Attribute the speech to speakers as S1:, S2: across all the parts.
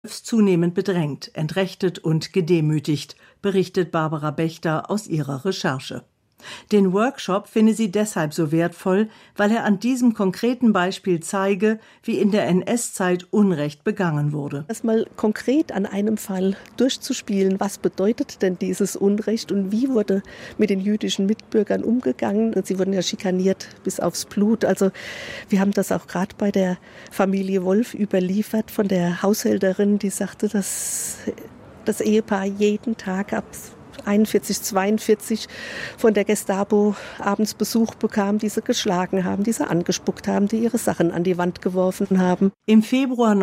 S1: zunehmend bedrängt, entrechtet und gedemütigt, berichtet Barbara Bechter aus ihrer Recherche. Den Workshop finde sie deshalb so wertvoll, weil er an diesem konkreten Beispiel zeige, wie in der NS-Zeit Unrecht begangen wurde.
S2: Erstmal konkret an einem Fall durchzuspielen, was bedeutet denn dieses Unrecht und wie wurde mit den jüdischen Mitbürgern umgegangen. Und sie wurden ja schikaniert bis aufs Blut. Also wir haben das auch gerade bei der Familie Wolf überliefert von der Haushälterin, die sagte, dass das Ehepaar jeden Tag ab 41, 42 von der Gestapo abends Besuch bekam, die sie geschlagen haben, die sie angespuckt haben, die ihre Sachen an die Wand geworfen haben.
S1: Im Februar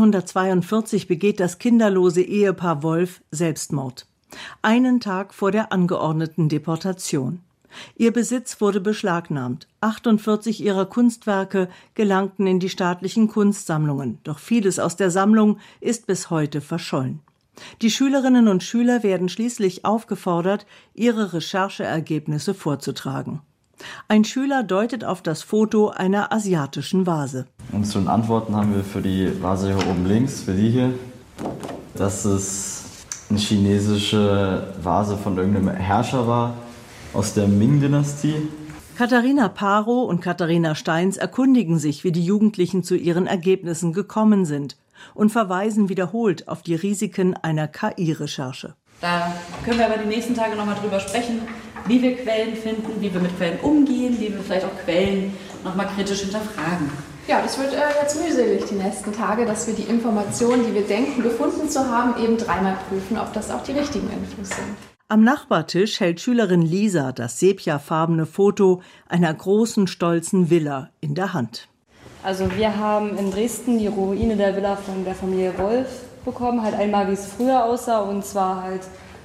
S1: 1942 begeht das kinderlose Ehepaar Wolf Selbstmord. Einen Tag vor der angeordneten Deportation. Ihr Besitz wurde beschlagnahmt. 48 ihrer Kunstwerke gelangten in die staatlichen Kunstsammlungen. Doch vieles aus der Sammlung ist bis heute verschollen. Die Schülerinnen und Schüler werden schließlich aufgefordert, ihre Rechercheergebnisse vorzutragen. Ein Schüler deutet auf das Foto einer asiatischen Vase.
S3: Und zu den Antworten haben wir für die Vase hier oben links, für die hier, dass es eine chinesische Vase von irgendeinem Herrscher war aus der Ming-Dynastie.
S1: Katharina Parow und Katharina Steins erkundigen sich, wie die Jugendlichen zu ihren Ergebnissen gekommen sind und verweisen wiederholt auf die Risiken einer KI-Recherche.
S4: Da können wir aber die nächsten Tage noch mal drüber sprechen, wie wir Quellen finden, wie wir mit Quellen umgehen, wie wir vielleicht auch Quellen noch mal kritisch hinterfragen.
S5: Ja, das wird jetzt mühselig die nächsten Tage, dass wir die Informationen, die wir denken, gefunden zu haben, eben dreimal prüfen, ob das auch die richtigen Infos sind.
S1: Am Nachbartisch hält Schülerin Lisa das sepiafarbene Foto einer großen, stolzen Villa in der Hand.
S6: Also wir haben in Dresden die Ruine der Villa von der Familie Wolf bekommen, halt einmal wie es früher aussah und zwar halt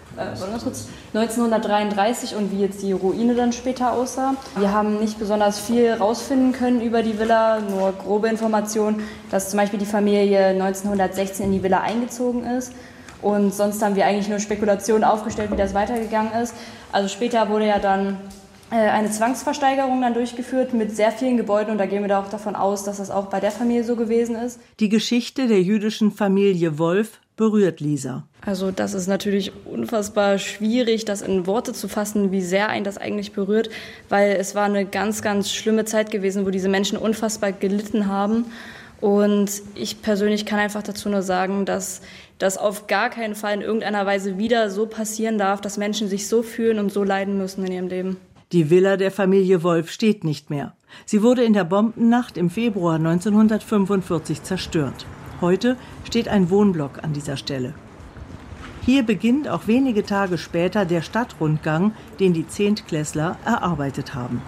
S6: 1933 und wie jetzt die Ruine dann später aussah. Wir haben nicht besonders viel rausfinden können über die Villa, nur grobe Informationen, dass zum Beispiel die Familie 1916 in die Villa eingezogen ist. Und sonst haben wir eigentlich nur Spekulationen aufgestellt, wie das weitergegangen ist. Also später wurde ja dann eine Zwangsversteigerung dann durchgeführt mit sehr vielen Gebäuden und da gehen wir da auch davon aus, dass das auch bei der Familie so gewesen ist.
S1: Die Geschichte der jüdischen Familie Wolf berührt Lisa.
S6: Also das ist natürlich unfassbar schwierig, das in Worte zu fassen, wie sehr einen das eigentlich berührt, weil es war eine ganz, ganz schlimme Zeit gewesen, wo diese Menschen unfassbar gelitten haben. Und ich persönlich kann einfach dazu nur sagen, dass das auf gar keinen Fall in irgendeiner Weise wieder so passieren darf, dass Menschen sich so fühlen und so leiden müssen in ihrem Leben.
S1: Die Villa der Familie Wolf steht nicht mehr. Sie wurde in der Bombennacht im Februar 1945 zerstört. Heute steht ein Wohnblock an dieser Stelle. Hier beginnt auch wenige Tage später der Stadtrundgang, den die Zehntklässler erarbeitet haben.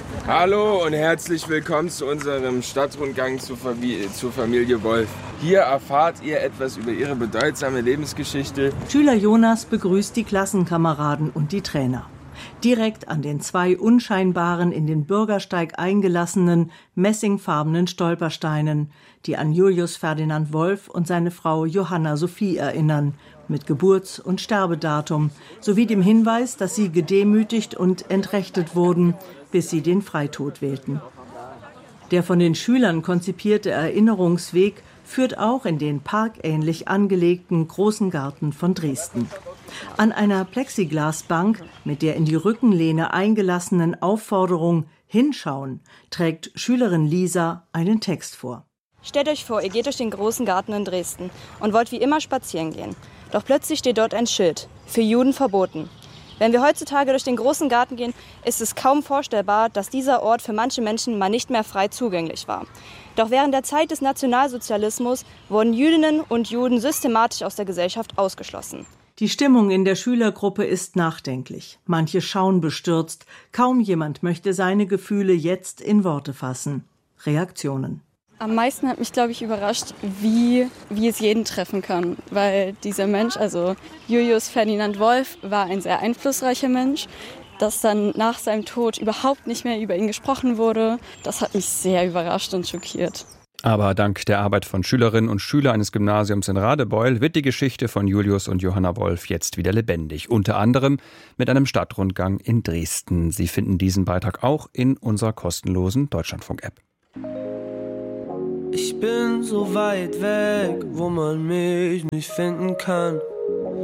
S7: Hallo und herzlich willkommen zu unserem Stadtrundgang zur Familie Wolf. Hier erfahrt ihr etwas über ihre bedeutsame Lebensgeschichte.
S1: Schüler Jonas begrüßt die Klassenkameraden und die Trainer. Direkt an den zwei unscheinbaren, in den Bürgersteig eingelassenen, messingfarbenen Stolpersteinen, die an Julius Ferdinand Wolf und seine Frau Johanna Sophie erinnern, mit Geburts- und Sterbedatum, sowie dem Hinweis, dass sie gedemütigt und entrechtet wurden, bis sie den Freitod wählten. Der von den Schülern konzipierte Erinnerungsweg führt auch in den parkähnlich angelegten großen Garten von Dresden. An einer Plexiglasbank mit der in die Rückenlehne eingelassenen Aufforderung »Hinschauen« trägt Schülerin Lisa einen Text vor.
S6: Stellt euch vor, ihr geht durch den großen Garten in Dresden und wollt wie immer spazieren gehen. Doch plötzlich steht dort ein Schild, für Juden verboten. Wenn wir heutzutage durch den großen Garten gehen, ist es kaum vorstellbar, dass dieser Ort für manche Menschen mal nicht mehr frei zugänglich war. Doch während der Zeit des Nationalsozialismus wurden Jüdinnen und Juden systematisch aus der Gesellschaft ausgeschlossen.
S1: Die Stimmung in der Schülergruppe ist nachdenklich. Manche schauen bestürzt. Kaum jemand möchte seine Gefühle jetzt in Worte fassen. Reaktionen.
S8: Am meisten hat mich, glaube ich, überrascht, wie es jeden treffen kann. Weil dieser Mensch, also Julius Ferdinand Wolf, war ein sehr einflussreicher Mensch. Dass dann nach seinem Tod überhaupt nicht mehr über ihn gesprochen wurde, das hat mich sehr überrascht und schockiert.
S9: Aber dank der Arbeit von Schülerinnen und Schülern eines Gymnasiums in Radebeul wird die Geschichte von Julius und Johanna Wolf jetzt wieder lebendig. Unter anderem mit einem Stadtrundgang in Dresden. Sie finden diesen Beitrag auch in unserer kostenlosen Deutschlandfunk-App.
S10: Ich bin so weit weg, wo man mich nicht finden kann.